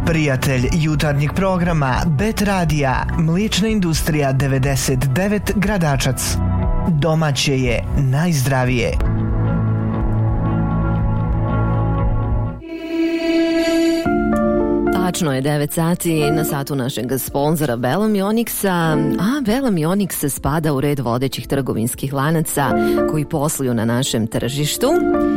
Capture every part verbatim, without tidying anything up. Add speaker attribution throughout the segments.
Speaker 1: Prijatelj jutarnjeg programa Bet Radija, mliječna industrija devedeset devet Gradačac. Domaće je najzdravije.
Speaker 2: Tačno je devet sati na satu našeg sponzora Belamionixa, a Belamionix spada u red vodećih trgovinskih lanaca koji posluju na našem tržištu.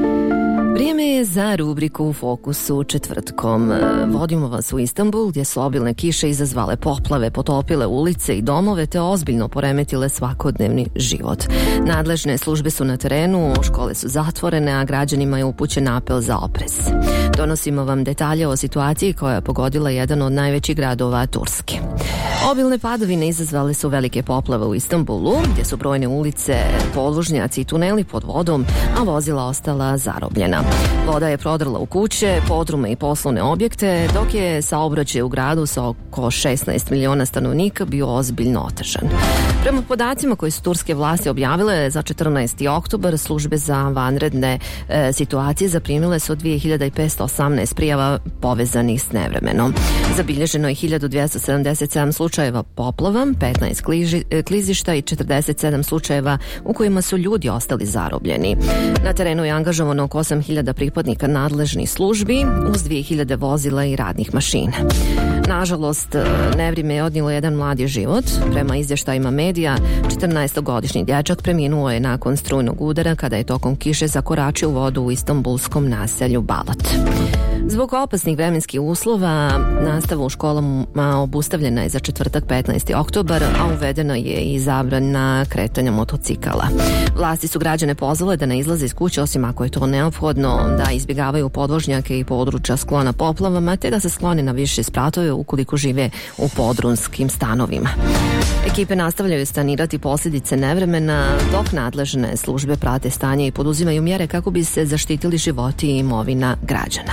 Speaker 2: Vrijeme je za rubriku U fokusu četvrtkom. Vodimo vas u Istanbul gdje su obilne kiše izazvale poplave, potopile ulice i domove te ozbiljno poremetile svakodnevni život. Nadležne službe su na terenu, škole su zatvorene, a građanima je upućen apel za oprez. Donosimo vam detalje o situaciji koja je pogodila jedan od najvećih gradova Turske. Obilne padavine izazvale su velike poplave u Istanbulu, gdje su brojne ulice, podvožnjaci i tuneli pod vodom, a vozila ostala zarobljena. Voda je prodrla u kuće, podrume i poslovne objekte, dok je saobraćaj u gradu sa oko šesnaest miliona stanovnika bio ozbiljno otežan. Prema podacima koje su turske vlasti objavile za četrnaesti oktobar, službe za vanredne e, situacije zaprimile su dvije hiljade petsto osamnaest prijava povezanih s nevremenom. Zabilježeno je hiljadu dvjesto sedamdeset sedam slučajeva poplava, petnaest kliži, klizišta i četrdeset sedam slučajeva u kojima su ljudi ostali zarobljeni. Na terenu je angažovano oko osam hiljada pripadnika nadležnih službi uz dvije hiljade vozila i radnih mašina. Nažalost, nevrijeme je odnijelo jedan mladi život. Prema izvještajima medija, četrnaestogodišnji dječak preminuo je nakon strujnog udara kada je tokom kiše zakoračio u vodu u istanbulskom naselju Balat. Zbog opasnih vremenskih uslova, nastava u školama obustavljena je za četvrtak petnaesti oktobar, a uvedena je i zabrana kretanja motocikala. Vlasti su građane pozvale da ne izlaze iz kuće osim ako je to neophodno, da izbjegavaju podvožnjake i područja sklona poplavama, te da se sklone na više spratove ukoliko žive u podrumskim stanovima. Ekipe nastavljaju sanirati posljedice nevremena, dok nadležne službe prate stanje i poduzimaju mjere kako bi se zaštitili životi i imovina građana.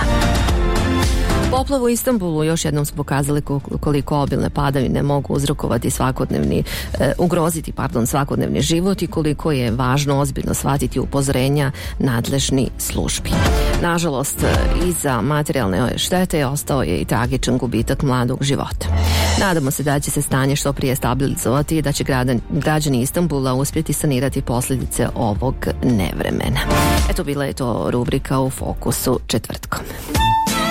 Speaker 2: Poplavu u Istanbulu još jednom su pokazali koliko obilne padavine mogu uzrokovati svakodnevni, e, ugroziti pardon, svakodnevni život i koliko je važno ozbiljno shvatiti upozorenja nadležni službi. Nažalost, iza materijalne štete ostao je i tragičan gubitak mladog života. Nadamo se da će se stanje što prije stabilizovati i da će građani Istanbula uspjeti sanirati posljedice ovog nevremena. Eto, bila je to rubrika U fokusu četvrtkom.